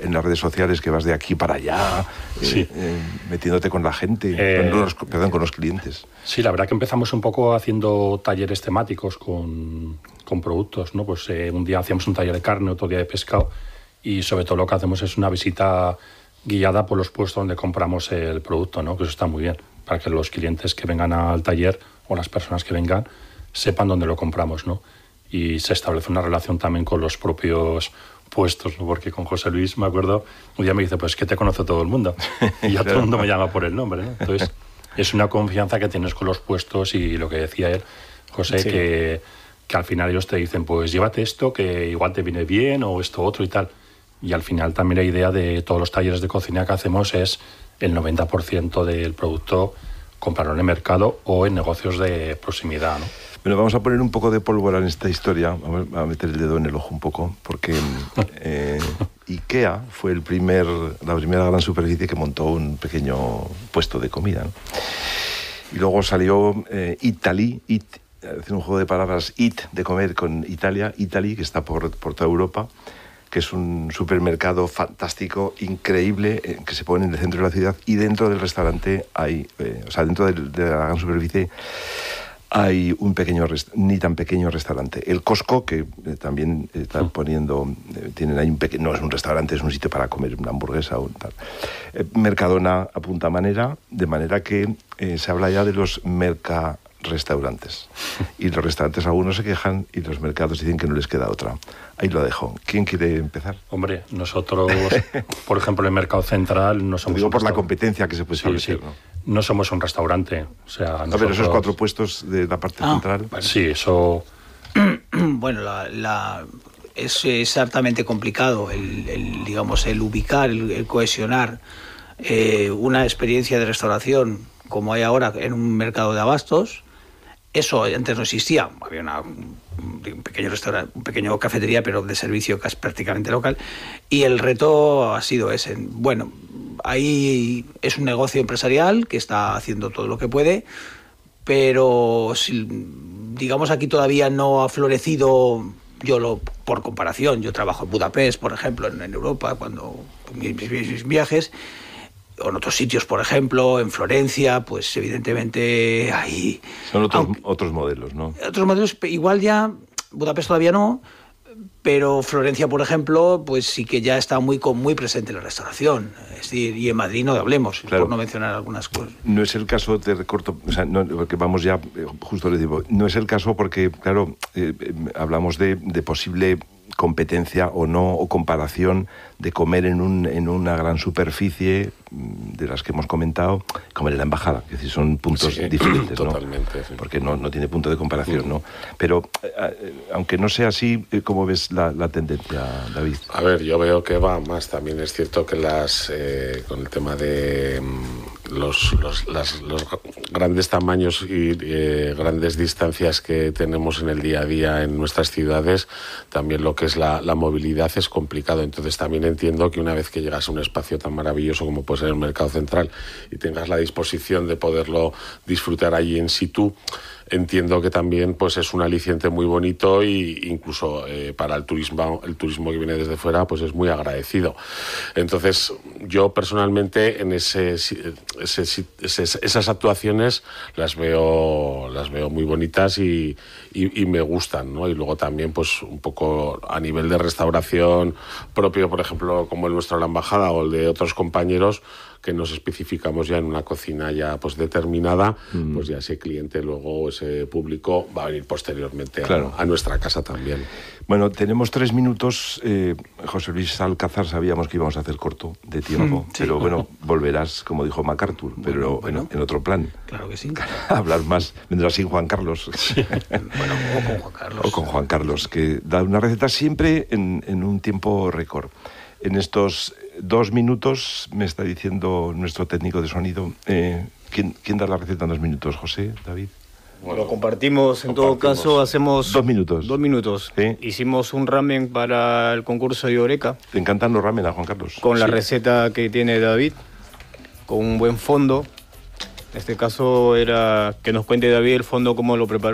en las redes sociales que vas de aquí para allá, metiéndote con la gente, con los clientes. Sí, la verdad que empezamos un poco haciendo talleres temáticos con productos, ¿no? Pues un día hacíamos un taller de carne, otro día de pescado, y sobre todo lo que hacemos es una visita guiada por los puestos donde compramos el producto, ¿no? Que eso está muy bien, para que los clientes que vengan al taller o las personas que vengan sepan dónde lo compramos, ¿no? Y se establece una relación también con los propios puestos, ¿no? Porque con José Luis, me acuerdo, un día me dice, pues que te conoce todo el mundo, y ya todo el mundo me llama por el nombre, ¿no? Entonces, es una confianza que tienes con los puestos, y lo que decía él, José, que al final ellos te dicen, pues llévate esto, que igual te viene bien, o esto otro y tal. Y al final también la idea de todos los talleres de cocina que hacemos es el 90% del producto comprarlo en el mercado o en negocios de proximidad, ¿no? Bueno, vamos a poner un poco de pólvora en esta historia, vamos a meter el dedo en el ojo un poco, porque IKEA fue la primera gran superficie que montó un pequeño puesto de comida, ¿no? Y luego salió Italy, un juego de palabras, de comer con Italia, Italy, que está por toda Europa, que es un supermercado fantástico, increíble, que se pone en el centro de la ciudad, y dentro del restaurante hay, dentro de la gran superficie hay un pequeño, ni tan pequeño restaurante. El Costco, que también están poniendo, tienen ahí no es un restaurante, es un sitio para comer una hamburguesa o tal. Mercadona apunta manera, de manera que se habla ya de los restaurantes. Y los restaurantes algunos se quejan y los mercados dicen que no les queda otra. Ahí lo dejo. ¿Quién quiere empezar? Hombre, nosotros, por ejemplo, en el Mercado Central no somos... Lo digo por la competencia que se puede establecer, sí. ¿No? No somos un restaurante. O sea, nosotros... pero esos 4 puestos de la parte central... Bueno. Sí, eso... Bueno, es exactamente complicado el ubicar, el cohesionar una experiencia de restauración como hay ahora en un mercado de abastos. Eso antes no existía. Había un pequeño restaurante, un pequeño cafetería, pero de servicio casi prácticamente local. Y el reto ha sido ese. Bueno, ahí es un negocio empresarial que está haciendo todo lo que puede, pero digamos aquí todavía no ha florecido. Por comparación, yo trabajo en Budapest, por ejemplo, en Europa, cuando mis viajes, o en otros sitios, por ejemplo, en Florencia, pues evidentemente ahí... Son otros modelos, ¿no? Otros modelos, igual ya, Budapest todavía no, pero Florencia, por ejemplo, pues sí que ya está muy presente en la restauración. Es decir, y en Madrid no hablemos, claro, por no mencionar algunas cosas. No es el caso, te recorto, porque vamos ya, justo les digo, no es el caso porque, claro, hablamos de posible competencia o no, o comparación de comer en una gran superficie de las que hemos comentado, comer en la embajada, es decir, son puntos diferentes, totalmente, ¿no? Sí. Porque no tiene punto de comparación, ¿no? Pero, aunque no sea así, ¿cómo ves la tendencia, David? A ver, yo veo que va más. También es cierto que con el tema de los grandes tamaños y grandes distancias que tenemos en el día a día en nuestras ciudades, también lo que es la movilidad es complicado. Entonces también entiendo que una vez que llegas a un espacio tan maravilloso como puede ser el Mercado Central y tengas la disposición de poderlo disfrutar allí in situ, entiendo que también pues es un aliciente muy bonito, y incluso para el turismo que viene desde fuera pues es muy agradecido. Entonces yo personalmente en esas actuaciones las veo muy bonitas y me gustan, ¿no? Y luego también pues un poco a nivel de restauración propio, por ejemplo, como el nuestro, la embajada, o el de otros compañeros, que nos especificamos ya en una cocina ya pues determinada, pues ya ese cliente luego, ese público, va a venir posteriormente a nuestra casa también. Bueno, tenemos 3 minutos. José Luis Alcázar, sabíamos que íbamos a hacer corto de tiempo, sí, pero bueno, volverás, como dijo MacArthur, pero en otro plan. Claro que sí. A hablar más, vendrás sin Juan Carlos. Sí. Bueno, o con Juan Carlos. O con Juan Carlos, que da una receta siempre en un tiempo récord. En estos 2 minutos, me está diciendo nuestro técnico de sonido, ¿quién da la receta en 2 minutos? ¿José? ¿David? Bueno, lo compartimos, en todo caso hacemos... 2 minutos. 2 minutos. ¿Sí? Hicimos un ramen para el concurso de Eureka. ¿Te encantan los ramen a Juan Carlos? Con la receta que tiene David, con un buen fondo. En este caso era que nos cuente David el fondo cómo lo preparó.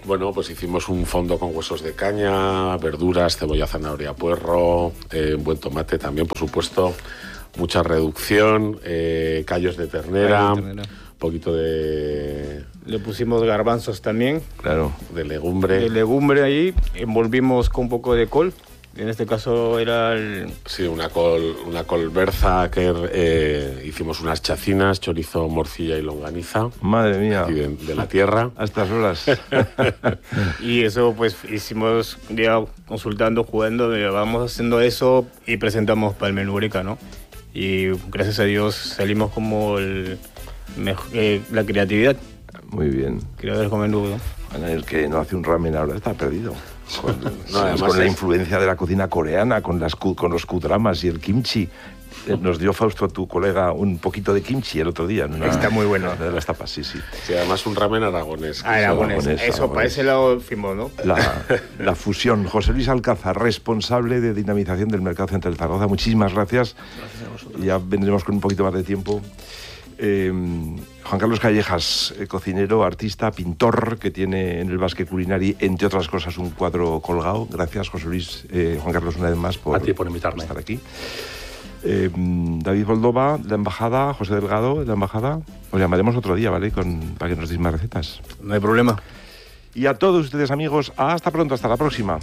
Bueno, pues hicimos un fondo con huesos de caña, verduras, cebolla, zanahoria, puerro, buen tomate también, por supuesto, mucha reducción, callos de ternera, un poquito de... Le pusimos garbanzos también. Claro, de legumbre. De legumbre ahí, envolvimos con un poco de col. En este caso era el... Sí, una col berza que hicimos unas chacinas, chorizo, morcilla y longaniza. Madre mía. De la tierra. A estas horas. Y eso pues hicimos, ya consultando, jugando, vamos haciendo eso y presentamos para el menú Eureka, ¿no? Y gracias a Dios salimos como la creatividad. Muy bien. Creadores con menú, ¿no? Bueno, el que no hace un ramen ahora está perdido. Además con la influencia de la cocina coreana, con los Q-dramas y el kimchi. Nos dio Fausto, tu colega, un poquito de kimchi el otro día. Está muy bueno. De las tapas, sí. Sí, además un ramen aragonés. Aragonés. Eso, para ese lado fuimos, ¿no? La fusión. José Luis Alcázar, responsable de dinamización del Mercado Central de Zaragoza. Muchísimas gracias. Gracias a vosotros. Ya vendremos con un poquito más de tiempo. Juan Carlos Callejas, cocinero, artista, pintor, que tiene en el Basque Culinari, entre otras cosas, un cuadro colgado. Gracias, José Luis, Juan Carlos, una vez más a ti por invitarme. Estar aquí. David Boldova, la embajada, José Delgado, la embajada. Os llamaremos otro día, ¿vale? Para que nos deis más recetas. No hay problema. Y a todos ustedes, amigos, hasta pronto, hasta la próxima.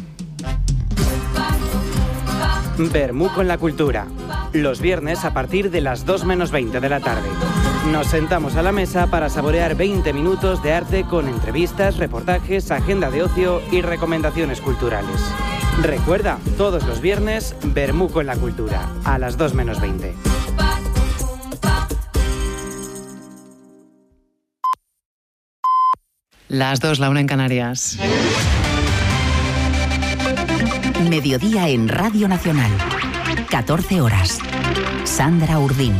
Vermú con la cultura. Los viernes a partir de las 2 menos 20 de la tarde. Nos sentamos a la mesa para saborear 20 minutos de arte con entrevistas, reportajes, agenda de ocio y recomendaciones culturales. Recuerda, todos los viernes, Vermú con la cultura, a las 2 menos 20. Las 2, la 1 en Canarias. Mediodía en Radio Nacional. 14 horas. Sandra Urdín.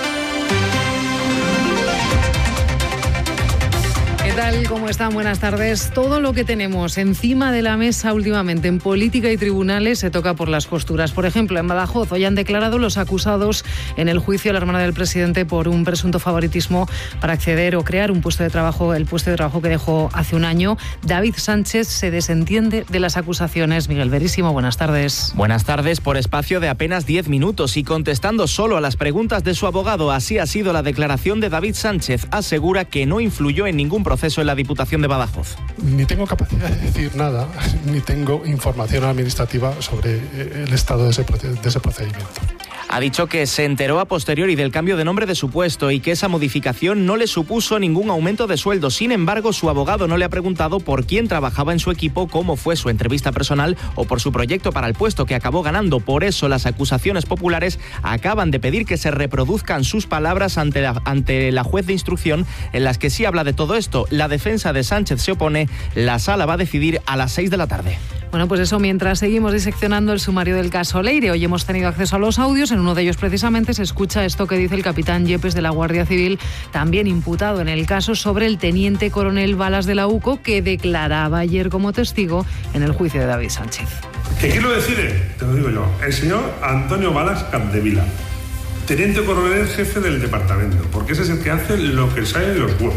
¿Qué tal? ¿Cómo están? Buenas tardes. Todo lo que tenemos encima de la mesa últimamente en política y tribunales se toca por las costuras. Por ejemplo, en Badajoz hoy han declarado los acusados en el juicio a la hermana del presidente por un presunto favoritismo para acceder o crear un puesto de trabajo, el puesto de trabajo que dejó hace un año. David Sánchez se desentiende de las acusaciones. Miguel Verísimo, buenas tardes. Buenas tardes. Por espacio de apenas 10 minutos y contestando solo a las preguntas de su abogado. Así ha sido la declaración de David Sánchez. Asegura que no influyó en ningún proceso en la Diputación de Badajoz. Ni tengo capacidad de decir nada, ni tengo información administrativa sobre el estado de ese procedimiento. Ha dicho que se enteró a posteriori del cambio de nombre de su puesto y que esa modificación no le supuso ningún aumento de sueldo. Sin embargo, su abogado no le ha preguntado por quién trabajaba en su equipo, cómo fue su entrevista personal o por su proyecto para el puesto que acabó ganando. Por eso, las acusaciones populares acaban de pedir que se reproduzcan sus palabras ante la juez de instrucción, en las que sí habla de todo esto. La defensa de Sánchez se opone. La sala va a decidir a las 6 de la tarde. Bueno, pues eso, mientras seguimos diseccionando el sumario del caso Leire. Hoy hemos tenido acceso a los audios. En uno de ellos, precisamente, se escucha esto que dice el capitán Yepes de la Guardia Civil, también imputado en el caso, sobre el teniente coronel Balas de la UCO, que declaraba ayer como testigo en el juicio de David Sánchez. ¿Que quién lo decide? Te lo digo yo. El señor Antonio Balas Capdevila, teniente coronel jefe del departamento, porque ese es el que hace lo que sale de los huevos.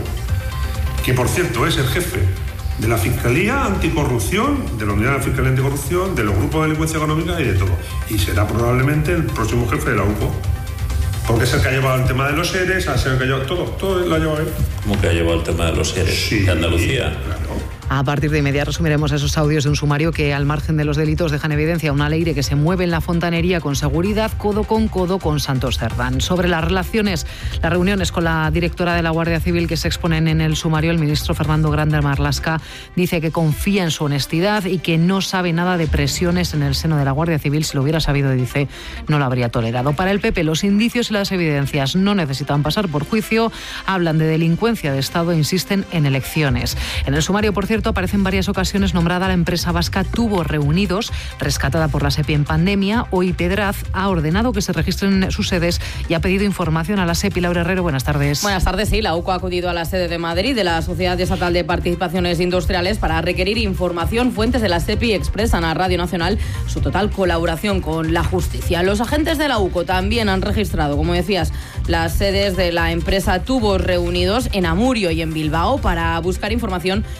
Que, por cierto, es el jefe de la Fiscalía Anticorrupción, de la Unidad de la Fiscalía Anticorrupción, de los grupos de delincuencia económica y de todo. Y será probablemente el próximo jefe de la UCO. Porque es el que ha llevado el tema de los ERES, es el que ha llevado todo lo ha llevado él. ¿Cómo que ha llevado el tema de los ERES? Sí, de Andalucía. Claro. A partir de inmediato resumiremos esos audios de un sumario que, al margen de los delitos, dejan evidencia una Leire que se mueve en la fontanería con seguridad, codo con Santos Cerdán. Sobre las reuniones con la directora de la Guardia Civil que se exponen en el sumario, el ministro Fernando Grande Marlaska dice que confía en su honestidad y que no sabe nada de presiones en el seno de la Guardia Civil. Si lo hubiera sabido, dice, no lo habría tolerado. Para el PP, los indicios y las evidencias no necesitan pasar por juicio. Hablan de delincuencia de Estado e insisten en elecciones. En el sumario, por cierto, aparece en varias ocasiones nombrada la empresa vasca Tubos Reunidos, rescatada por la SEPI en pandemia. Hoy Pedraz ha ordenado que se registren sus sedes y ha pedido información a la SEPI. Laura Herrero, buenas tardes. Buenas tardes, sí. La UCO ha acudido a la sede de Madrid de la Sociedad Estatal de Participaciones Industriales para requerir información. Fuentes de la SEPI expresan a Radio Nacional su total colaboración con la justicia. Los agentes de la UCO también han registrado, como decías, las sedes de la empresa Tubos Reunidos en Amurio y en Bilbao para buscar información sobre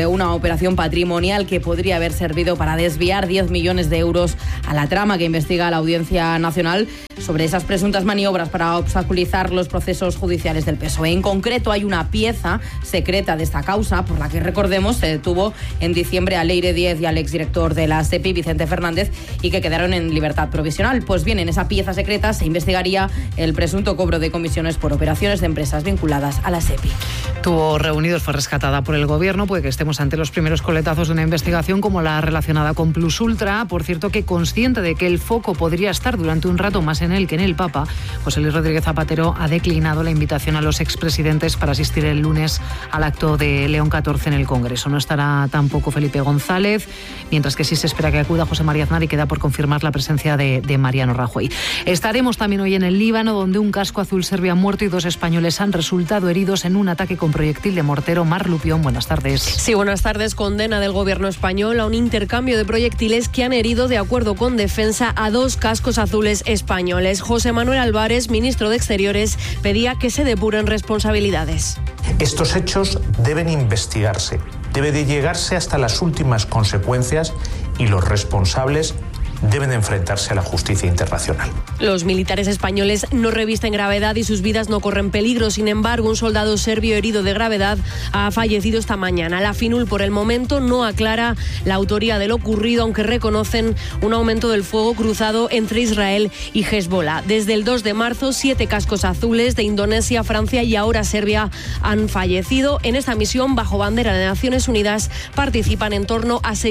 una operación patrimonial que podría haber servido para desviar 10 millones de euros a la trama que investiga la Audiencia Nacional sobre esas presuntas maniobras para obstaculizar los procesos judiciales del PSOE. En concreto, hay una pieza secreta de esta causa por la que, recordemos, se detuvo en diciembre a Leire Díez y al exdirector de la SEPI, Vicente Fernández, y que quedaron en libertad provisional. Pues bien, en esa pieza secreta se investigaría el presunto cobro de comisiones por operaciones de empresas vinculadas a la SEPI. Tuvo reunidos, fue rescatada por el Gobierno. Puede que estemos ante los primeros coletazos de una investigación como la relacionada con Plus Ultra. Por cierto, que consciente de que el foco podría estar durante un rato más en él que en el Papa, José Luis Rodríguez Zapatero ha declinado la invitación a los expresidentes para asistir el lunes al acto de León XIV en el Congreso. No estará tampoco Felipe González, mientras que sí se espera que acuda José María Aznar y queda por confirmar la presencia de Mariano Rajoy. Estaremos también hoy en el Líbano, donde un casco azul serbio ha muerto y 2 españoles han resultado heridos en un ataque con proyectil de mortero. Mar Lupión, buenas tardes. Sí, buenas tardes. Condena del gobierno español a un intercambio de proyectiles que han herido, de acuerdo con Defensa, a 2 cascos azules españoles. José Manuel Álvarez, ministro de Exteriores, pedía que se depuren responsabilidades. Estos hechos deben investigarse, debe de llegarse hasta las últimas consecuencias y los responsables deben de enfrentarse a la justicia internacional. Los militares españoles no revisten gravedad y sus vidas no corren peligro. Sin embargo, un soldado serbio herido de gravedad ha fallecido esta mañana. La FINUL, por el momento, no aclara la autoría de lo ocurrido, aunque reconocen un aumento del fuego cruzado entre Israel y Hezbollah. Desde el 2 de marzo, 7 cascos azules de Indonesia, Francia y ahora Serbia han fallecido. En esta misión, bajo bandera de Naciones Unidas, participan en torno a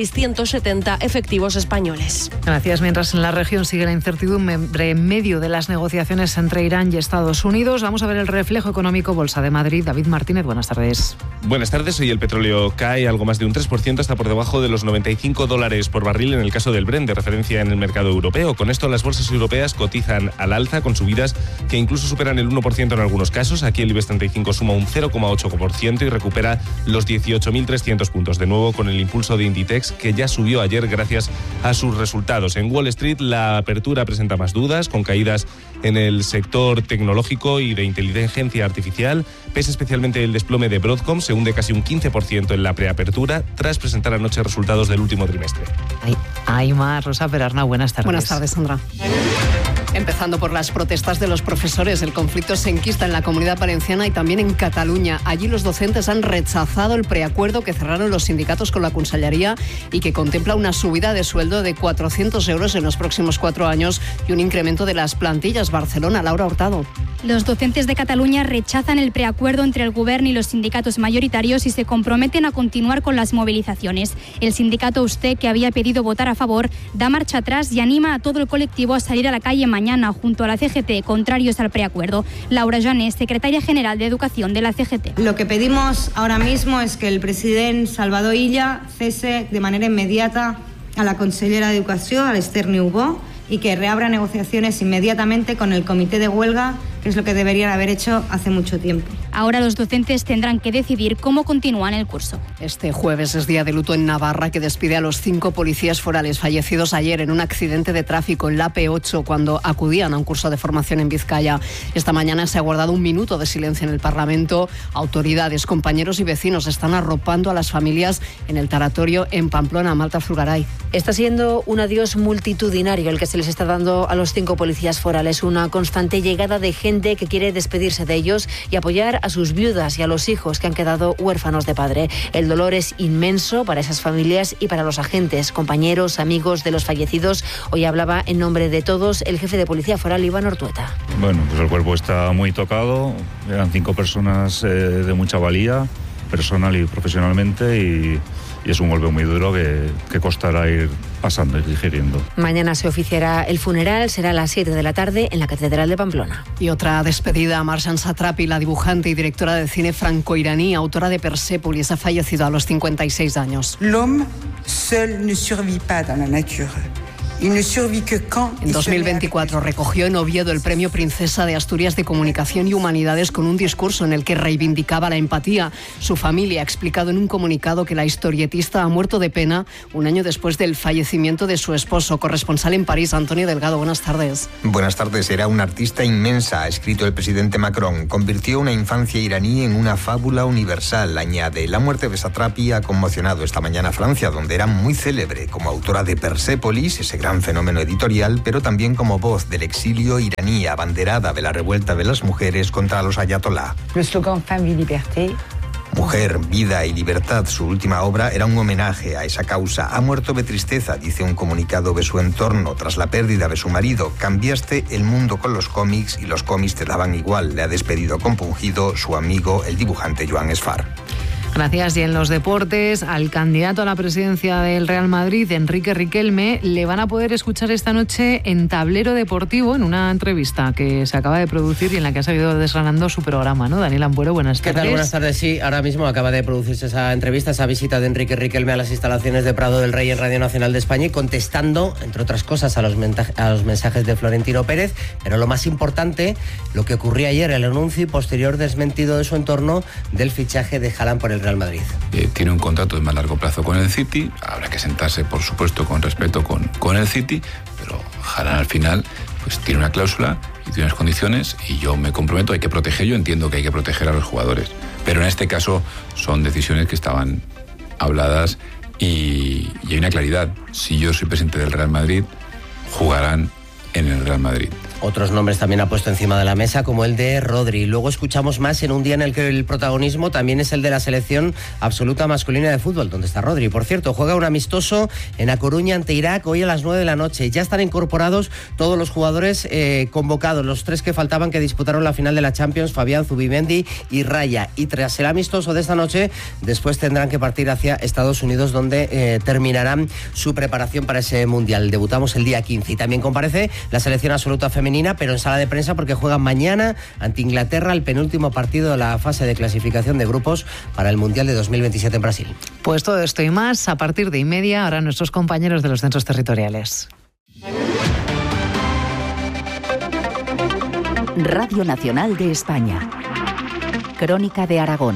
670 efectivos españoles. Gracias. Mientras en la región sigue la incertidumbre en medio de las negociaciones entre Irán y Estados Unidos, vamos a ver el reflejo económico. Bolsa de Madrid. David Martínez, buenas tardes. Buenas tardes. Hoy el petróleo cae algo más de un 3%, está por debajo de los $95 por barril en el caso del Brent, de referencia en el mercado europeo. Con esto, las bolsas europeas cotizan al alza, con subidas que incluso superan el 1% en algunos casos. Aquí el IBEX 35 suma un 0,8% y recupera los 18.300 puntos. De nuevo con el impulso de Inditex, que ya subió ayer gracias a sus resultados. En Wall Street la apertura presenta más dudas, con caídas en el sector tecnológico y de inteligencia artificial. Pese especialmente el desplome de Broadcom, se hunde casi un 15% en la preapertura tras presentar anoche resultados del último trimestre. Hay más. Rosa Perarnau, buenas tardes. Buenas tardes, Sandra. Empezando por las protestas de los profesores, el conflicto se enquista en la Comunidad Valenciana y también en Cataluña. Allí los docentes han rechazado el preacuerdo que cerraron los sindicatos con la Consellería y que contempla una subida de sueldo de 400 euros en los próximos 4 años y un incremento de las plantillas. Barcelona, Laura Hurtado. Los docentes de Cataluña rechazan el preacuerdo entre el Gobierno y los sindicatos mayoritarios y se comprometen a continuar con las movilizaciones. El sindicato USTE, que había pedido votar a favor, da marcha atrás y anima a todo el colectivo a salir a la calle mañana junto a la CGT, contrarios al preacuerdo. Laura Janés, secretaria general de Educación de la CGT. Lo que pedimos ahora mismo es que el presidente Salvador Illa cese de manera inmediata a la consellera de Educación, a l'Esther Niubó, y que reabra negociaciones inmediatamente con el comité de huelga, que es lo que deberían haber hecho hace mucho tiempo. Ahora los docentes tendrán que decidir cómo continúan el curso. Este jueves es día de luto en Navarra, que despide a los 5 policías forales fallecidos ayer en un accidente de tráfico en la AP8 cuando acudían a un curso de formación en Vizcaya. Esta mañana se ha guardado un minuto de silencio en el Parlamento. Autoridades, compañeros y vecinos están arropando a las familias en el tanatorio en Pamplona. Malta Zurgaray. Está siendo un adiós multitudinario el que se les está dando a los 5 policías forales, una constante llegada de gente que quiere despedirse de ellos y apoyar a sus viudas y a los hijos que han quedado huérfanos de padre. El dolor es inmenso para esas familias y para los agentes, compañeros, amigos de los fallecidos. Hoy hablaba en nombre de todos el jefe de Policía Foral, Iván Ortueta. Bueno, pues el cuerpo está muy tocado, eran 5 personas de mucha valía, personal y profesionalmente, y es un golpe muy duro que costará ir pasando y digiriendo. Mañana se oficiará el funeral, será a las 7 de la tarde en la Catedral de Pamplona. Y otra despedida, Marjan Satrapi, la dibujante y directora de cine franco-iraní, autora de Persépolis, ha fallecido a los 56 años. L'homme seul ne survit pas dans la nature. En 2024 recogió en Oviedo el Premio Princesa de Asturias de Comunicación y Humanidades con un discurso en el que reivindicaba la empatía. Su familia ha explicado en un comunicado que la historietista ha muerto de pena un año después del fallecimiento de su esposo. Corresponsal en París, Antonio Delgado, buenas tardes. Buenas tardes. Era una artista inmensa, ha escrito el presidente Macron. Convirtió una infancia iraní en una fábula universal, añade. La muerte de Satrapi ha conmocionado esta mañana a Francia, donde era muy célebre como autora de Persépolis, ese gran fenómeno editorial, pero también como voz del exilio iraní, abanderada de la revuelta de las mujeres contra los ayatolá. El slogan Femme, Vie, Liberté. Mujer, vida y libertad, su última obra, era un homenaje a esa causa. Ha muerto de tristeza, dice un comunicado de su entorno, tras la pérdida de su marido. Cambiaste el mundo con los cómics y los cómics te daban igual. Le ha despedido compungido su amigo, el dibujante Joan Esfar. Gracias. Y en los deportes, al candidato a la presidencia del Real Madrid, Enrique Riquelme, le van a poder escuchar esta noche en Tablero Deportivo, en una entrevista que se acaba de producir y en la que ha seguido desgranando su programa, ¿no? Daniel Ampuero, buenas tardes. ¿Qué tal? Buenas tardes. Sí, ahora mismo acaba de producirse esa entrevista, esa visita de Enrique Riquelme a las instalaciones de Prado del Rey en Radio Nacional de España y contestando, entre otras cosas, a los mensajes de Florentino Pérez, pero lo más importante, lo que ocurría ayer, el anuncio y posterior desmentido de su entorno del fichaje de Haaland por el Real Madrid. Tiene un contrato de más largo plazo con el City, habrá que sentarse, por supuesto, con respeto con el City, pero Haaland al final pues tiene una cláusula y tiene unas condiciones y yo me comprometo, hay que proteger, yo entiendo que hay que proteger a los jugadores, pero en este caso son decisiones que estaban habladas y hay una claridad, si yo soy presidente del Real Madrid, jugarán en el Real Madrid. Otros nombres también ha puesto encima de la mesa, como el de Rodri. Luego escuchamos más en un día en el que el protagonismo también es el de la selección absoluta masculina de fútbol, donde está Rodri. Por cierto, juega un amistoso en A Coruña ante Irak hoy a las 9 de la noche. Ya están incorporados todos los jugadores convocados, los 3 que faltaban que disputaron la final de la Champions, Fabián, Zubimendi y Raya. Y tras el amistoso de esta noche, después tendrán que partir hacia Estados Unidos, donde terminarán su preparación para ese Mundial. Debutamos el día 15 y también comparece la selección absoluta femenina, pero en sala de prensa porque juegan mañana ante Inglaterra el penúltimo partido de la fase de clasificación de grupos para el Mundial de 2027 en Brasil. Pues todo esto y más a partir de 1:30, ahora nuestros compañeros de los centros territoriales. Radio Nacional de España. Crónica de Aragón.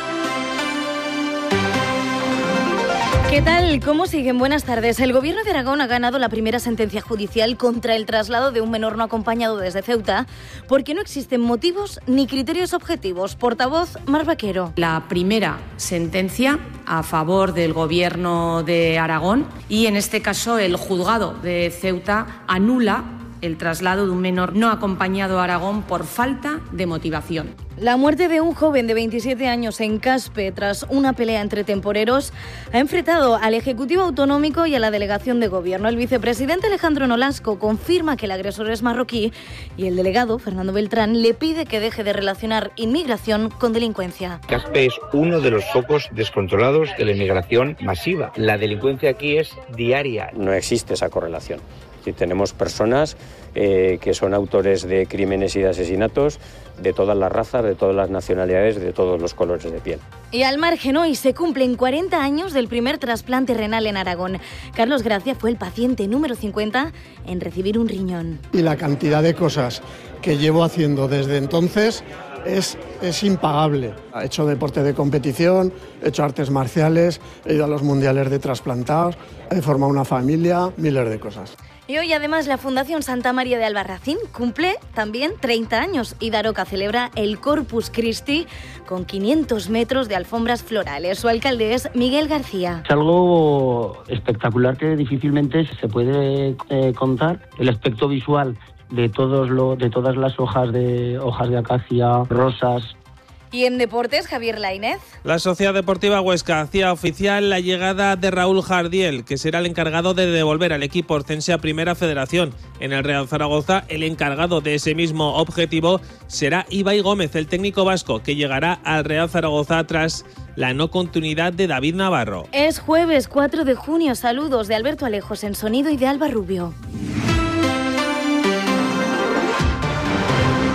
¿Qué tal? ¿Cómo siguen? Buenas tardes. El Gobierno de Aragón ha ganado la primera sentencia judicial contra el traslado de un menor no acompañado desde Ceuta porque no existen motivos ni criterios objetivos. Portavoz Mar Vaquero. La primera sentencia a favor del Gobierno de Aragón y en este caso el juzgado de Ceuta anula el traslado de un menor no acompañado a Aragón por falta de motivación. La muerte de un joven de 27 años en Caspe tras una pelea entre temporeros ha enfrentado al Ejecutivo Autonómico y a la Delegación de Gobierno. El vicepresidente Alejandro Nolasco confirma que el agresor es marroquí y el delegado, Fernando Beltrán, le pide que deje de relacionar inmigración con delincuencia. Caspe es uno de los focos descontrolados de la inmigración masiva. La delincuencia aquí es diaria. No existe esa correlación. Si tenemos personas que son autores de crímenes y de asesinatos de todas las razas, de todas las nacionalidades, de todos los colores de piel. Y al margen, hoy se cumplen 40 años del primer trasplante renal en Aragón. Carlos Gracia fue el paciente número 50 en recibir un riñón. Y la cantidad de cosas que llevo haciendo desde entonces es impagable. He hecho deporte de competición, he hecho artes marciales, he ido a los mundiales de trasplantados, he formado una familia, miles de cosas. Y hoy además la Fundación Santa María de Albarracín cumple también 30 años y Daroca celebra el Corpus Christi con 500 metros de alfombras florales. Su alcalde es Miguel García. Es algo espectacular que difícilmente se puede contar. El aspecto visual de todas las hojas de acacia, rosas. Y en deportes, Javier Lainez. La Sociedad Deportiva Huesca hacía oficial la llegada de Raúl Jardiel, que será el encargado de devolver al equipo orcense a Primera Federación. En el Real Zaragoza, el encargado de ese mismo objetivo será Ibai Gómez, el técnico vasco, que llegará al Real Zaragoza tras la no continuidad de David Navarro. Es jueves 4 de junio. Saludos de Alberto Alejos en sonido y de Alba Rubio.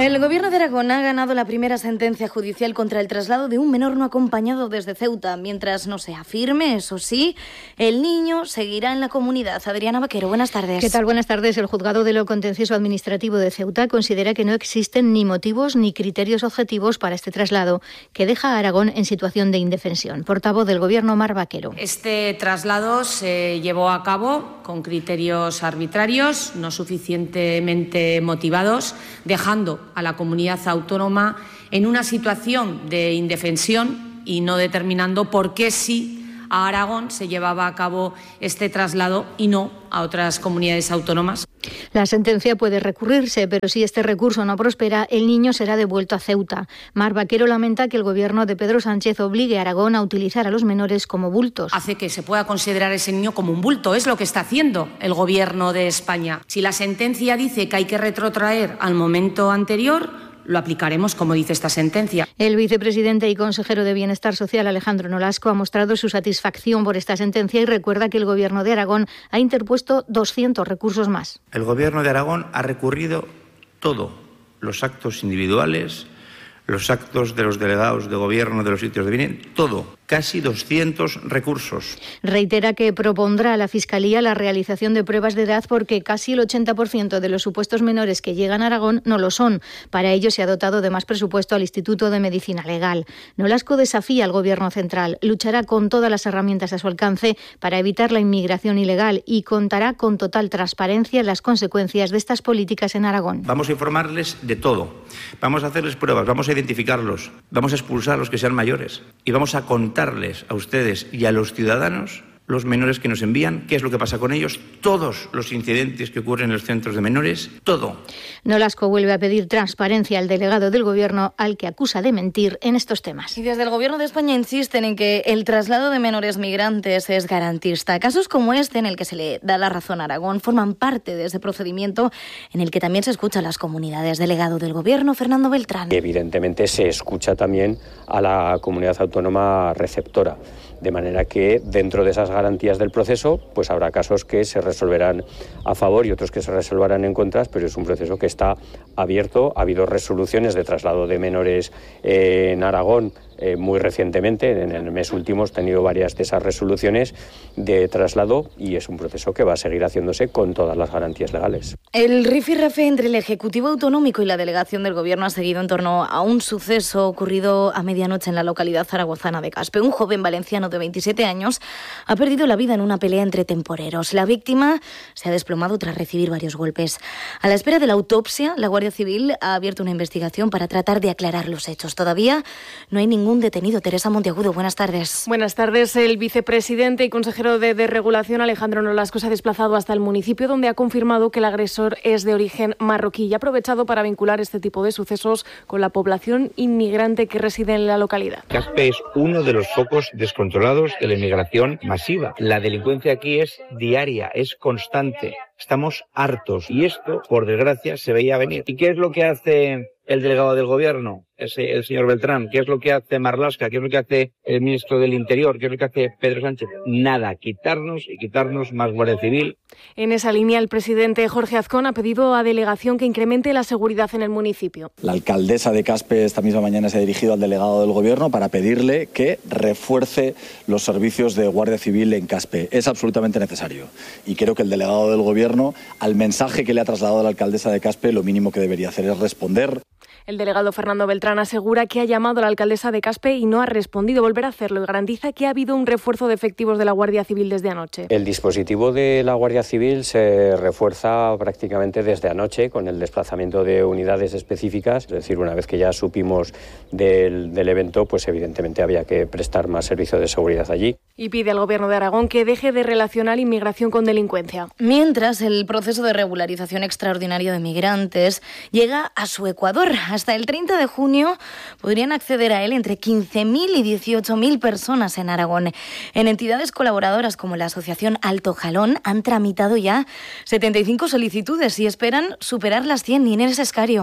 El Gobierno de Aragón ha ganado la primera sentencia judicial contra el traslado de un menor no acompañado desde Ceuta. Mientras no sea firme, eso sí, el niño seguirá en la comunidad. Adriana Vaquero, buenas tardes. ¿Qué tal? Buenas tardes. El Juzgado de lo Contencioso Administrativo de Ceuta considera que no existen ni motivos ni criterios objetivos para este traslado, que deja a Aragón en situación de indefensión. Portavoz del Gobierno, Mar Vaquero. Este traslado se llevó a cabo con criterios arbitrarios, no suficientemente motivados, dejando a la comunidad autónoma en una situación de indefensión y no determinando por qué sí a Aragón se llevaba a cabo este traslado y no a otras comunidades autónomas. La sentencia puede recurrirse, pero si este recurso no prospera, el niño será devuelto a Ceuta. Mar Vaquero lamenta que el Gobierno de Pedro Sánchez obligue a Aragón a utilizar a los menores como bultos. Hace que se pueda considerar ese niño como un bulto. Es lo que está haciendo el Gobierno de España. Si la sentencia dice que hay que retrotraer al momento anterior, lo aplicaremos como dice esta sentencia. El vicepresidente y consejero de Bienestar Social, Alejandro Nolasco, ha mostrado su satisfacción por esta sentencia y recuerda que el Gobierno de Aragón ha interpuesto 200 recursos más. El Gobierno de Aragón ha recurrido todos los actos individuales, los actos de los delegados de gobierno de los sitios de vivienda, todo, casi 200 recursos. Reitera que propondrá a la Fiscalía la realización de pruebas de edad porque casi el 80% de los supuestos menores que llegan a Aragón no lo son. Para ello se ha dotado de más presupuesto al Instituto de Medicina Legal. Nolasco desafía al Gobierno central, luchará con todas las herramientas a su alcance para evitar la inmigración ilegal y contará con total transparencia en las consecuencias de estas políticas en Aragón. Vamos a informarles de todo, vamos a hacerles pruebas, vamos a identificarlos, vamos a expulsar a los que sean mayores y vamos a contarles a ustedes y a los ciudadanos, los menores que nos envían, qué es lo que pasa con ellos, todos los incidentes que ocurren en los centros de menores, todo. Nolasco vuelve a pedir transparencia al delegado del Gobierno, al que acusa de mentir en estos temas. Y desde el Gobierno de España insisten en que el traslado de menores migrantes es garantista. Casos como este, en el que se le da la razón a Aragón, forman parte de ese procedimiento en el que también se escucha a las comunidades. Delegado del Gobierno, Fernando Beltrán. Evidentemente se escucha también a la comunidad autónoma receptora, de manera que dentro de esas garantías del proceso, pues habrá casos que se resolverán a favor y otros que se resolverán en contra, pero es un proceso que está abierto. Ha habido resoluciones de traslado de menores en Aragón muy recientemente, en el mes último hemos tenido varias de esas resoluciones de traslado y es un proceso que va a seguir haciéndose con todas las garantías legales. El rifirrafe entre el Ejecutivo Autonómico y la delegación del Gobierno ha seguido en torno a un suceso ocurrido a medianoche en la localidad zaragozana de Caspe. Un joven valenciano de 27 años ha perdido la vida en una pelea entre temporeros. La víctima se ha desplomado tras recibir varios golpes. A la espera de la autopsia, la Guardia Civil ha abierto una investigación para tratar de aclarar los hechos. Todavía no hay ningún detenido. Teresa Monteagudo, buenas tardes. Buenas tardes. El vicepresidente y consejero de Desregulación, Alejandro Nolasco, se ha desplazado hasta el municipio, donde ha confirmado que el agresor es de origen marroquí y ha aprovechado para vincular este tipo de sucesos con la población inmigrante que reside en la localidad. Caspe es uno de los focos descontrolados de la inmigración masiva. La delincuencia aquí es diaria, es constante. Estamos hartos y esto, por desgracia, se veía venir. ¿Y qué es lo que hace el delegado del Gobierno, el señor Beltrán? ¿Qué es lo que hace Marlaska? ¿Qué es lo que hace el ministro del Interior? ¿Qué es lo que hace Pedro Sánchez? Nada, quitarnos más Guardia Civil. En esa línea, el presidente Jorge Azcón ha pedido a delegación que incremente la seguridad en el municipio. La alcaldesa de Caspe esta misma mañana se ha dirigido al delegado del Gobierno para pedirle que refuerce los servicios de Guardia Civil en Caspe. Es absolutamente necesario. Y creo que el delegado del Gobierno, al mensaje que le ha trasladado la alcaldesa de Caspe, lo mínimo que debería hacer es responder. El delegado Fernando Beltrán asegura que ha llamado a la alcaldesa de Caspe y no ha respondido. Volverá a hacerlo y garantiza que ha habido un refuerzo de efectivos de la Guardia Civil desde anoche. El dispositivo de la Guardia Civil se refuerza prácticamente desde anoche con el desplazamiento de unidades específicas. Es decir, una vez que ya supimos del evento, pues evidentemente había que prestar más servicio de seguridad allí. Y pide al Gobierno de Aragón que deje de relacionar inmigración con delincuencia. Mientras, el proceso de regularización extraordinaria de migrantes llega a su Ecuador. Hasta el 30 de junio podrían acceder a él entre 15.000 y 18.000 personas en Aragón. En entidades colaboradoras como la Asociación Alto Jalón han tramitado ya 75 solicitudes y esperan superar las 100. Inés Escario.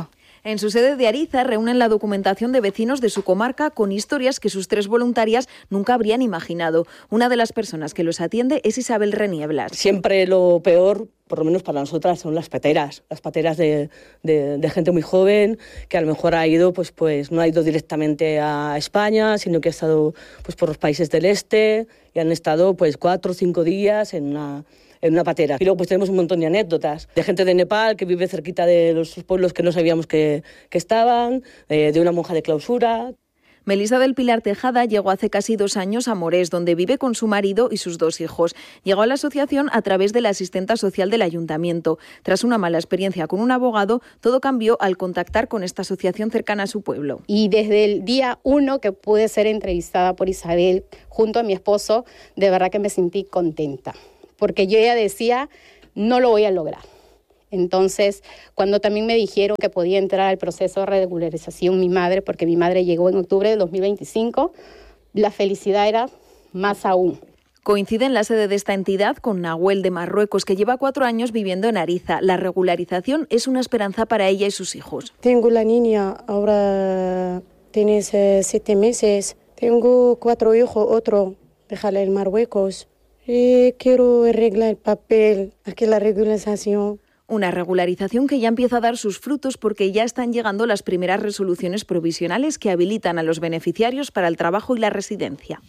En su sede de Ariza reúnen la documentación de vecinos de su comarca con historias que sus 3 voluntarias nunca habrían imaginado. Una de las personas que los atiende es Isabel Renieblas. Siempre lo peor, por lo menos para nosotras, son las pateras de gente muy joven que a lo mejor ha ido, pues no ha ido directamente a España, sino que ha estado pues por los países del este y han estado 4 o 5 días en una patera. Y luego pues tenemos un montón de anécdotas de gente de Nepal que vive cerquita de los pueblos que no sabíamos que estaban, de una monja de clausura. Melisa del Pilar Tejada llegó hace casi 2 años a Morés, donde vive con su marido y sus 2 hijos. Llegó a la asociación a través de la asistenta social del ayuntamiento. Tras una mala experiencia con un abogado, todo cambió al contactar con esta asociación cercana a su pueblo. Y desde el día 1 que pude ser entrevistada por Isabel junto a mi esposo, de verdad que me sentí contenta, porque yo ya decía, no lo voy a lograr. Entonces, cuando también me dijeron que podía entrar al proceso de regularización mi madre, porque mi madre llegó en octubre de 2025, la felicidad era más aún. Coincide en la sede de esta entidad con Nahuel de Marruecos, que lleva 4 años viviendo en Ariza. La regularización es una esperanza para ella y sus hijos. Tengo la niña, ahora tiene 7 meses. Tengo 4 hijos, otro, déjala en Marruecos. Quiero arreglar el papel, aquí la regularización. Una regularización que ya empieza a dar sus frutos porque ya están llegando las primeras resoluciones provisionales que habilitan a los beneficiarios para el trabajo y la residencia.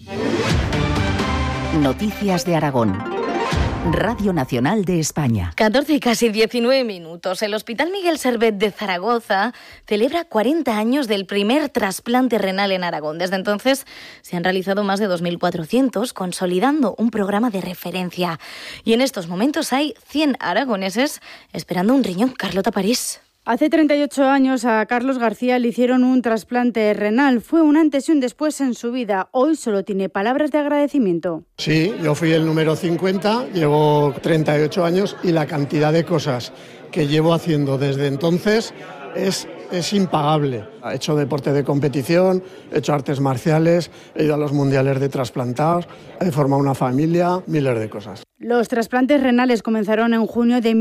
Noticias de Aragón. Radio Nacional de España. 14 y casi 19 minutos. El Hospital Miguel Servet de Zaragoza celebra 40 años del primer trasplante renal en Aragón. Desde entonces se han realizado más de 2.400, consolidando un programa de referencia. Y en estos momentos hay 100 aragoneses esperando un riñón. Carlota París. Hace 38 años a Carlos García le hicieron un trasplante renal. Fue un antes y un después en su vida. Hoy solo tiene palabras de agradecimiento. Sí, yo fui el número 50, llevo 38 años y la cantidad de cosas que llevo haciendo desde entonces es impagable. He hecho deporte de competición, he hecho artes marciales, he ido a los mundiales de trasplantados, he formado una familia, miles de cosas. Los trasplantes renales comenzaron en junio de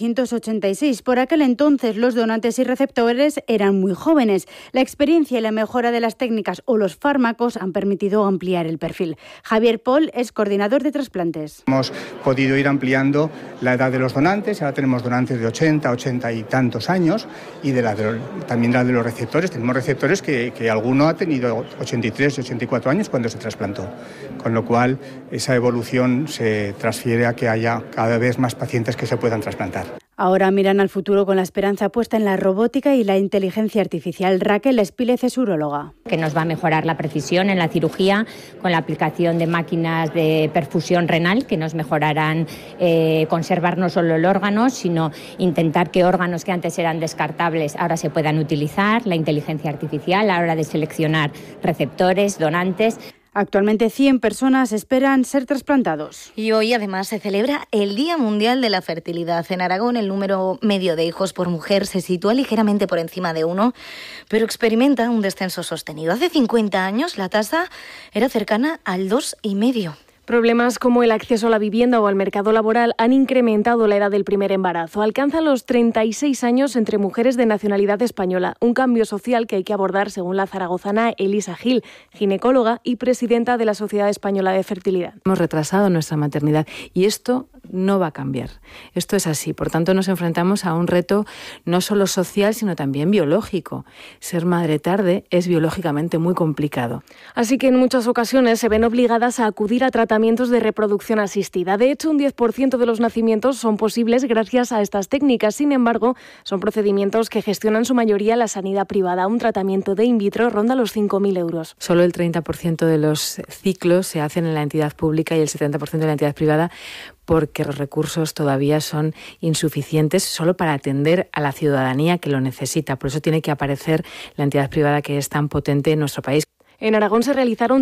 1986. Por aquel entonces los donantes y receptores eran muy jóvenes. La experiencia y la mejora de las técnicas o los fármacos han permitido ampliar el perfil. Javier Pol es coordinador de trasplantes. Hemos podido ir ampliando la edad de los donantes. Ahora tenemos donantes de 80 y tantos años y también la de los receptores. Tenemos receptores que alguno ha tenido 83 y 84 años cuando se trasplantó. Con lo cual esa evolución se transfiere a que haya cada vez más pacientes que se puedan trasplantar. Ahora miran al futuro con la esperanza puesta en la robótica y la inteligencia artificial. Raquel Espílez es uróloga. Que nos va a mejorar la precisión en la cirugía con la aplicación de máquinas de perfusión renal que nos mejorarán conservar no solo el órgano, sino intentar que órganos que antes eran descartables ahora se puedan utilizar, la inteligencia artificial a la hora de seleccionar receptores, donantes. Actualmente 100 personas esperan ser trasplantados. Y hoy además se celebra el Día Mundial de la Fertilidad. En Aragón el número medio de hijos por mujer se sitúa ligeramente por encima de 1, pero experimenta un descenso sostenido. Hace 50 años la tasa era cercana al 2,5. Problemas como el acceso a la vivienda o al mercado laboral han incrementado la edad del primer embarazo. Alcanza los 36 años entre mujeres de nacionalidad española. Un cambio social que hay que abordar según la zaragozana Elisa Gil, ginecóloga y presidenta de la Sociedad Española de Fertilidad. Hemos retrasado nuestra maternidad y esto no va a cambiar. Esto es así. Por tanto, nos enfrentamos a un reto no solo social, sino también biológico. Ser madre tarde es biológicamente muy complicado. Así que en muchas ocasiones se ven obligadas a acudir a tratamientos de reproducción asistida. De hecho, un 10% de los nacimientos son posibles gracias a estas técnicas. Sin embargo, son procedimientos que gestionan su mayoría la sanidad privada. Un tratamiento de in vitro ronda los 5.000 euros. Solo el 30% de los ciclos se hacen en la entidad pública y el 70% en la entidad privada, porque los recursos todavía son insuficientes solo para atender a la ciudadanía que lo necesita. Por eso tiene que aparecer la entidad privada que es tan potente en nuestro país. En Aragón se realizaron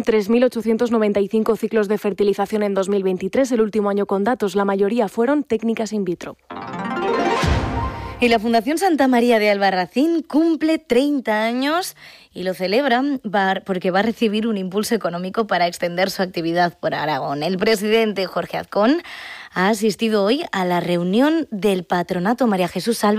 3.895 ciclos de fertilización en 2023, el último año con datos. La mayoría fueron técnicas in vitro. Y la Fundación Santa María de Albarracín cumple 30 años y lo celebra porque va a recibir un impulso económico para extender su actividad por Aragón. El presidente Jorge Azcón ha asistido hoy a la reunión del Patronato. María Jesús Álvarez.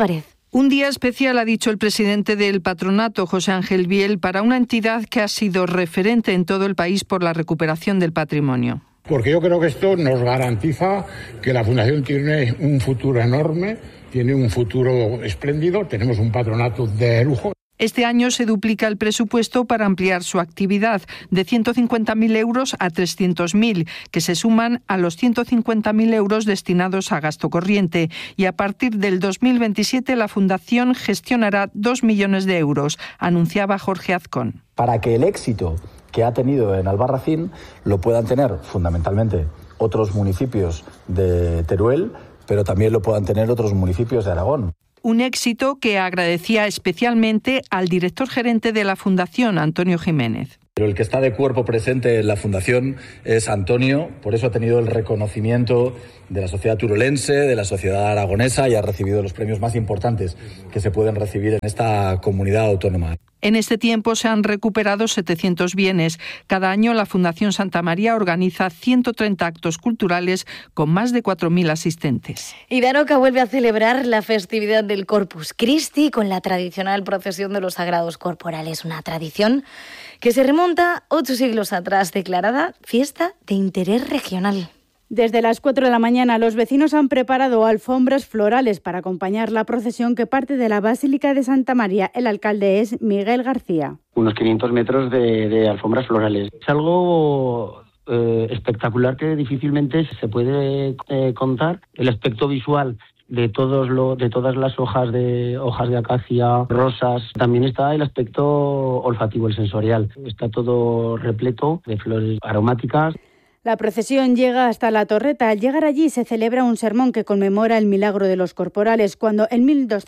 Un día especial, ha dicho el presidente del patronato, José Ángel Biel, para una entidad que ha sido referente en todo el país por la recuperación del patrimonio. Porque yo creo que esto nos garantiza que la Fundación tiene un futuro enorme, tiene un futuro espléndido, tenemos un patronato de lujo. Este año se duplica el presupuesto para ampliar su actividad de 150.000 euros a 300.000, que se suman a los 150.000 euros destinados a gasto corriente. Y a partir del 2027 la Fundación gestionará 2 millones de euros, anunciaba Jorge Azcón. Para que el éxito que ha tenido en Albarracín lo puedan tener fundamentalmente otros municipios de Teruel, pero también lo puedan tener otros municipios de Aragón. Un éxito que agradecía especialmente al director gerente de la Fundación, Antonio Jiménez. Pero el que está de cuerpo presente en la Fundación es Antonio, por eso ha tenido el reconocimiento de la sociedad turolense, de la sociedad aragonesa y ha recibido los premios más importantes que se pueden recibir en esta comunidad autónoma. En este tiempo se han recuperado 700 bienes. Cada año la Fundación Santa María organiza 130 actos culturales con más de 4.000 asistentes. Y Daroca vuelve a celebrar la festividad del Corpus Christi con la tradicional procesión de los Sagrados Corporales, una tradición que se remonta 8 siglos atrás, declarada fiesta de interés regional. Desde las 4 de la mañana los vecinos han preparado alfombras florales para acompañar la procesión que parte de la Basílica de Santa María. El alcalde es Miguel García. Unos 500 metros de alfombras florales. Es algo espectacular que difícilmente se puede contar. El aspecto visual de todas las hojas de acacia, rosas. También está el aspecto olfativo, el sensorial. Está todo repleto de flores aromáticas. La procesión llega hasta la Torreta. Al llegar allí se celebra un sermón que conmemora el milagro de los corporales, cuando en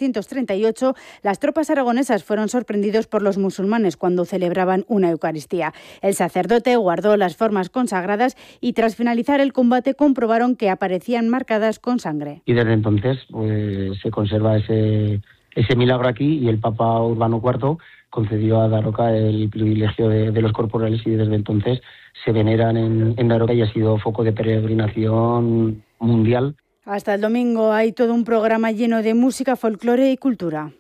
1238 las tropas aragonesas fueron sorprendidos por los musulmanes cuando celebraban una Eucaristía. El sacerdote guardó las formas consagradas y tras finalizar el combate comprobaron que aparecían marcadas con sangre. Y desde entonces pues, se conserva ese milagro aquí y el Papa Urbano IV concedió a Daroca el privilegio de los corporales y desde entonces se veneran en Daroca y ha sido foco de peregrinación mundial. Hasta el domingo hay todo un programa lleno de música, folclore y cultura.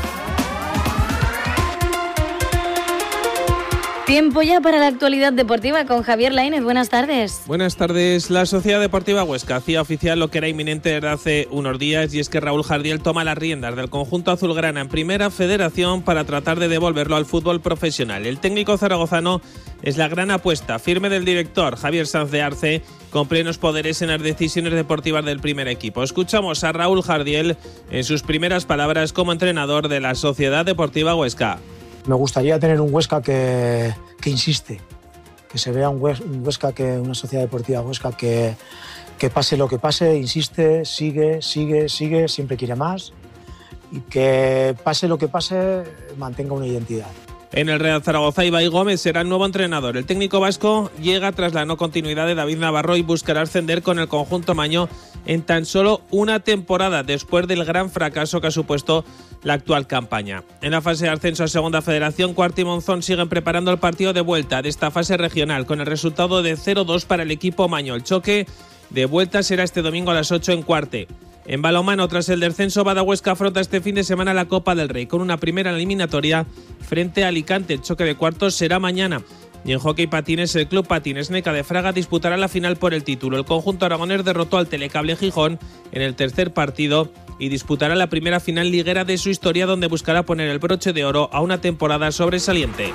Tiempo ya para la actualidad deportiva con Javier Lainez. Buenas tardes. Buenas tardes. La Sociedad Deportiva Huesca hacía oficial lo que era inminente desde hace unos días y es que Raúl Jardiel toma las riendas del conjunto azulgrana en Primera Federación para tratar de devolverlo al fútbol profesional. El técnico zaragozano es la gran apuesta firme del director Javier Sanz de Arce, con plenos poderes en las decisiones deportivas del primer equipo. Escuchamos a Raúl Jardiel en sus primeras palabras como entrenador de la Sociedad Deportiva Huesca. Me gustaría tener un Huesca que insiste, que se vea un Huesca, una sociedad deportiva Huesca que pase lo que pase, insiste, sigue, siempre quiere más y que pase lo que pase mantenga una identidad. En el Real Zaragoza, Ibai Gómez será el nuevo entrenador. El técnico vasco llega tras la no continuidad de David Navarro y buscará ascender con el conjunto maño en tan solo una temporada después del gran fracaso que ha supuesto la actual campaña. En la fase de ascenso a Segunda Federación, Cuart y Monzón siguen preparando el partido de vuelta de esta fase regional con el resultado de 0-2 para el equipo maño. El choque de vuelta será este domingo a las 8 en Cuarte. En balonmano, tras el descenso, Bada Huesca afronta este fin de semana la Copa del Rey con una primera eliminatoria frente a Alicante. El choque de cuartos será mañana. Y en hockey patines, el Club Patines Neca de Fraga disputará la final por el título. El conjunto aragonés derrotó al Telecable Gijón en el tercer partido y disputará la primera final liguera de su historia, donde buscará poner el broche de oro a una temporada sobresaliente.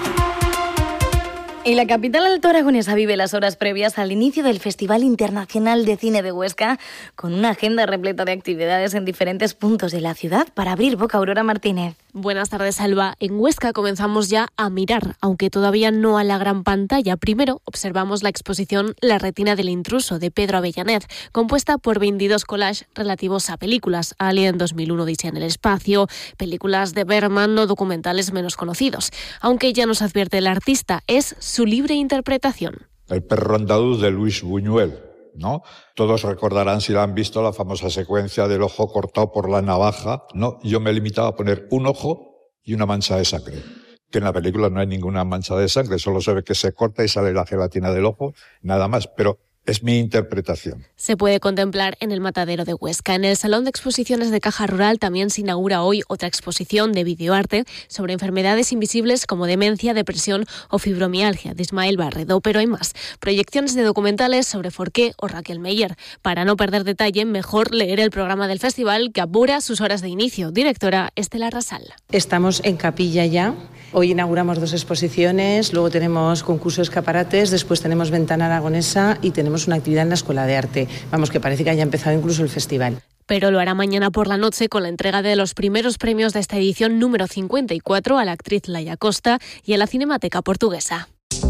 Y la capital alto aragonesa vive las horas previas al inicio del Festival Internacional de Cine de Huesca, con una agenda repleta de actividades en diferentes puntos de la ciudad. Para abrir boca, Aurora Martínez. Buenas tardes, Alba. En Huesca comenzamos ya a mirar, aunque todavía no a la gran pantalla. Primero observamos la exposición La retina del intruso, de Pedro Avellanet, compuesta por 22 collages relativos a películas, Alien 2001, Odisea en el espacio, películas de Bergman o documentales menos conocidos. Aunque ya nos advierte el artista, es su libre interpretación. El perro andaluz de Luis Buñuel, ¿no? Todos recordarán, si la han visto, la famosa secuencia del ojo cortado por la navaja, ¿no? Yo me limitaba a poner un ojo y una mancha de sangre. Que en la película no hay ninguna mancha de sangre, solo se ve que se corta y sale la gelatina del ojo, nada más. Pero Es mi interpretación. Se puede contemplar en el Matadero de Huesca. En el Salón de Exposiciones de Caja Rural también se inaugura hoy otra exposición de videoarte sobre enfermedades invisibles como demencia, depresión o fibromialgia de Ismael Barredo. Pero hay más. Proyecciones de documentales sobre Forqué o Raquel Meyer. Para no perder detalle, mejor leer el programa del festival que apura sus horas de inicio. Directora Estela Rasal. Estamos en capilla ya. Hoy inauguramos 2 exposiciones, luego tenemos concurso de escaparates, después tenemos ventana aragonesa y tenemos una actividad en la Escuela de Arte. Vamos, que parece que haya empezado incluso el festival. Pero lo hará mañana por la noche con la entrega de los primeros premios de esta edición número 54 a la actriz Laia Costa y a la Cinemateca Portuguesa.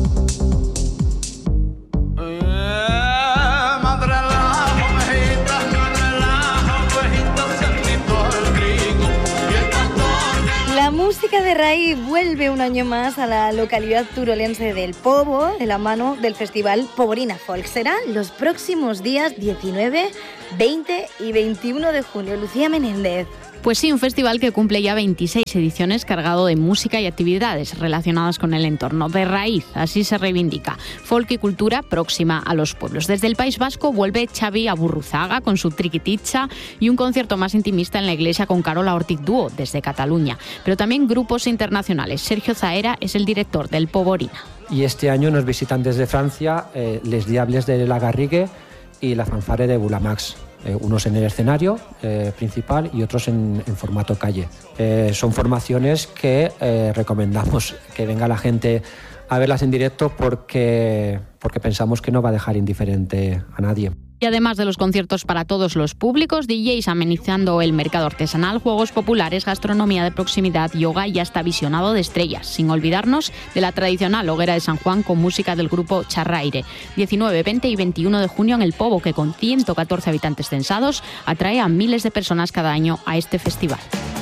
La música de raíz vuelve un año más a la localidad turolense del Pobo, de la mano del festival Poborina Folk. Será los próximos días 19, 20 y 21 de junio. Lucía Menéndez. Pues sí, un festival que cumple ya 26 ediciones cargado de música y actividades relacionadas con el entorno. De raíz, así se reivindica. Folk y cultura próxima a los pueblos. Desde el País Vasco vuelve Xavi Aburruzaga con su Triquititxa y un concierto más intimista en la iglesia con Carola Ortiz Dúo desde Cataluña. Pero también grupos internacionales. Sergio Zaera es el director del Poborina. Y este año nos visitan desde Francia Les Diables de la Garrigue y la Fanfare de Bulamax. Unos en el escenario principal y otros en formato calle. Son formaciones que recomendamos que venga la gente a verlas en directo porque pensamos que no va a dejar indiferente a nadie. Y además de los conciertos para todos los públicos, DJs amenizando el mercado artesanal, juegos populares, gastronomía de proximidad, yoga y hasta visionado de estrellas. Sin olvidarnos de la tradicional hoguera de San Juan con música del grupo Charraire. 19, 20 y 21 de junio en el Pobo, que con 114 habitantes censados atrae a miles de personas cada año a este festival.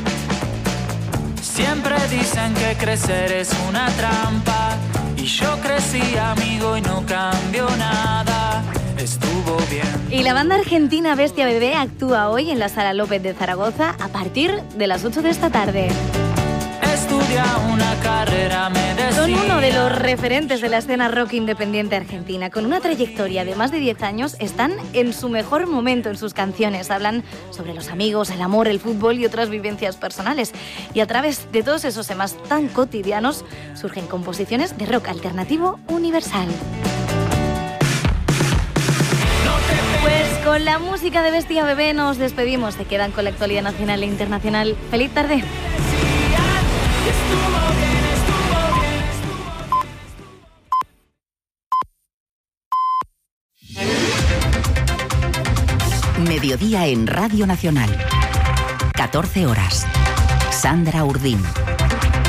Siempre dicen que crecer es una trampa y yo crecí amigo y no cambió nada. Estuvo bien. Y la banda argentina Bestia Bebé actúa hoy en la Sala López de Zaragoza a partir de las 8 de esta tarde. Estudia una carrera medicina. Son uno de los referentes de la escena rock independiente argentina. Con una trayectoria de más de 10 años, están en su mejor momento en sus canciones. Hablan sobre los amigos, el amor, el fútbol y otras vivencias personales. Y a través de todos esos temas tan cotidianos, surgen composiciones de rock alternativo universal. Pues con la música de Bestia Bebé nos despedimos. Se quedan con la actualidad nacional e internacional. ¡Feliz tarde! Mediodía en Radio Nacional. 14 horas. Sandra Urdín.